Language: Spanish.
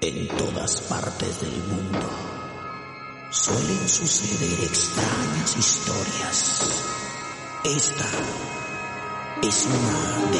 En todas partes del mundo suelen suceder extrañas historias. Esta es una de